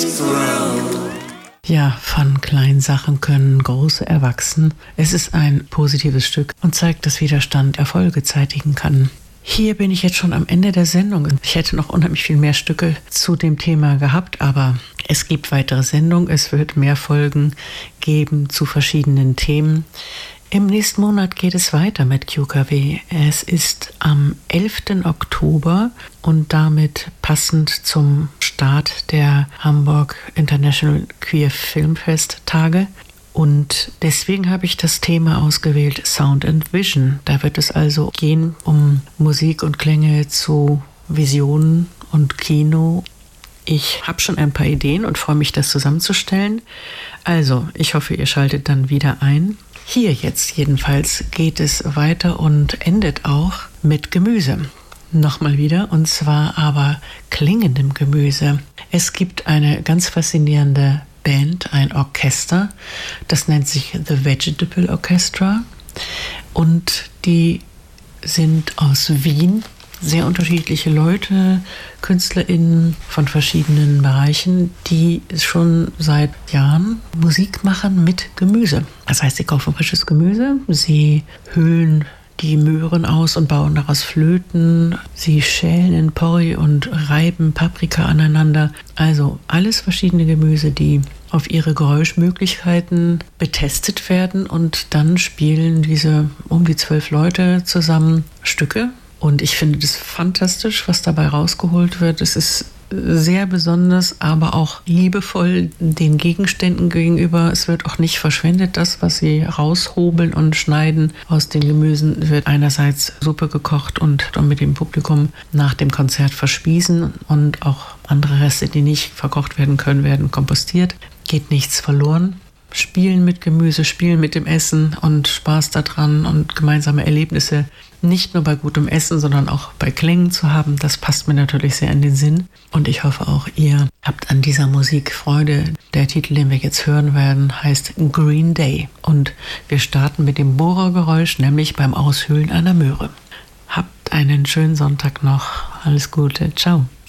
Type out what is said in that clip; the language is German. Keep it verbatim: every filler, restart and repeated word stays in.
Ja, von kleinen Sachen können große erwachsen. Es ist ein positives Stück und zeigt, dass Widerstand Erfolge zeitigen kann. Hier bin ich jetzt schon am Ende der Sendung. Ich hätte noch unheimlich viel mehr Stücke zu dem Thema gehabt, aber es gibt weitere Sendungen. Es wird mehr Folgen geben zu verschiedenen Themen. Im nächsten Monat geht es weiter mit Q K W. Es ist am elften Oktober und damit passend zum Start der Hamburg International Queer Filmfest Tage. Und deswegen habe ich das Thema ausgewählt, Sound and Vision. Da wird es also gehen um Musik und Klänge zu Visionen und Kino. Ich habe schon ein paar Ideen und freue mich, das zusammenzustellen. Also, ich hoffe, ihr schaltet dann wieder ein. Hier jetzt jedenfalls geht es weiter und endet auch mit Gemüse. Nochmal wieder, und zwar aber klingendem Gemüse. Es gibt eine ganz faszinierende Band, ein Orchester, das nennt sich The Vegetable Orchestra und die sind aus Wien. Sehr unterschiedliche Leute, KünstlerInnen von verschiedenen Bereichen, die schon seit Jahren Musik machen mit Gemüse. Das heißt, sie kaufen frisches Gemüse, sie höhlen die Möhren aus und bauen daraus Flöten, sie schälen in Porree und reiben Paprika aneinander. Also alles verschiedene Gemüse, die auf ihre Geräuschmöglichkeiten betestet werden, und dann spielen diese um die zwölf Leute zusammen Stücke. Und ich finde das fantastisch, was dabei rausgeholt wird. Es ist sehr besonders, aber auch liebevoll den Gegenständen gegenüber. Es wird auch nicht verschwendet. Das, was sie raushobeln und schneiden aus den Gemüsen, wird einerseits Suppe gekocht und dann mit dem Publikum nach dem Konzert verspiesen. Und auch andere Reste, die nicht verkocht werden können, werden kompostiert. Geht nichts verloren. Spielen mit Gemüse, spielen mit dem Essen und Spaß daran und gemeinsame Erlebnisse nicht nur bei gutem Essen, sondern auch bei Klängen zu haben, das passt mir natürlich sehr in den Sinn. Und ich hoffe auch, ihr habt an dieser Musik Freude. Der Titel, den wir jetzt hören werden, heißt Green Day. Und wir starten mit dem Bohrergeräusch, nämlich beim Aushöhlen einer Möhre. Habt einen schönen Sonntag noch. Alles Gute. Ciao.